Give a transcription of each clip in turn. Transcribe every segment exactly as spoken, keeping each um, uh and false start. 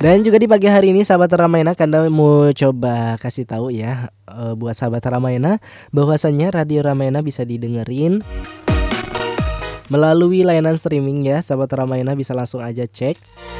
Dan juga di pagi hari ini sahabat Ramayana, Kanda mau coba kasih tahu ya uh, buat sahabat Ramayana bahwasannya Radio Ramayana bisa didengerin melalui layanan streaming ya. Sahabat Ramayana bisa langsung aja cek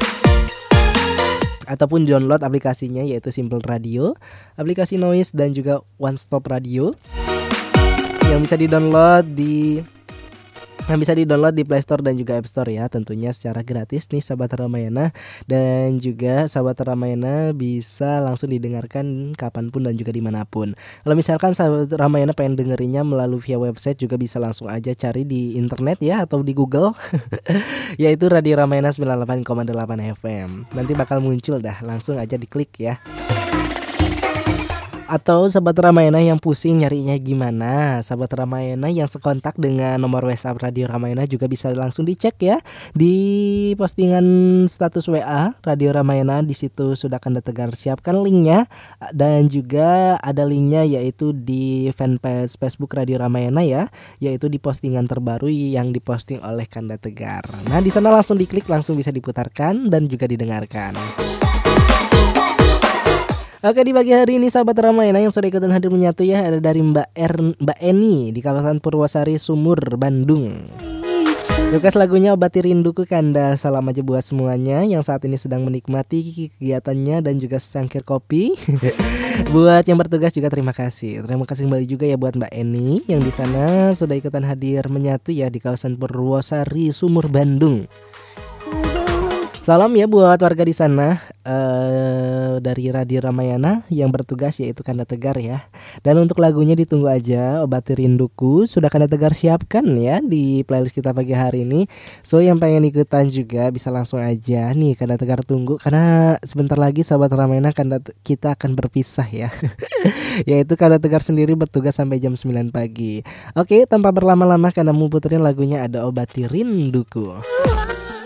ataupun download aplikasinya, yaitu Simple Radio, aplikasi Noise dan juga One Stop Radio yang bisa di-download di yang bisa di-download di Play Store dan juga App Store ya, tentunya secara gratis nih sahabat Ramayana. Dan juga sahabat Ramayana bisa langsung didengarkan kapanpun dan juga dimanapun. Kalau misalkan sahabat Ramayana pengen dengerinnya melalui via website, juga bisa langsung aja cari di internet ya, atau di Google yaitu Radio Ramayana sembilan puluh delapan koma delapan F M. Nanti bakal muncul dah, langsung aja diklik ya. Atau sahabat Ramayana yang pusing nyarinya gimana, sahabat Ramayana yang sekontak dengan nomor WhatsApp Radio Ramayana juga bisa langsung dicek ya di postingan status W A Radio Ramayana. Di situ sudah Kanda Tegar siapkan linknya, dan juga ada linknya yaitu di fanpage Facebook Radio Ramayana ya, yaitu di postingan terbaru yang diposting oleh Kanda Tegar. Nah, di sana langsung diklik, langsung bisa diputarkan dan juga didengarkan. Oke, di pagi hari ini sahabat Ramayana yang sudah ikutan hadir menyatu ya, ada dari Mbak Er, Mbak Eni di kawasan Purwosari Sumur, Bandung. Request lagunya Obati Rinduku Kanda. Salam aja buat semuanya yang saat ini sedang menikmati kegiatannya dan juga secangkir kopi. Buat yang bertugas juga terima kasih. Terima kasih kembali juga ya buat Mbak Eni yang di sana sudah ikutan hadir menyatu ya di kawasan Purwosari Sumur, Bandung. Salam ya buat warga di sana uh, dari Radio Ramayana yang bertugas yaitu Kanda Tegar ya. Dan untuk lagunya ditunggu aja, Obati Rinduku sudah Kanda Tegar siapkan ya di playlist kita pagi hari ini. So yang pengen ikutan juga bisa langsung aja nih, Kanda Tegar tunggu karena sebentar lagi sahabat Ramayana Kanda kita akan berpisah ya. Yaitu Kanda Tegar sendiri bertugas sampai jam sembilan pagi. Oke, tanpa berlama-lama Kanda mau puterin lagunya, ada Obati Rinduku.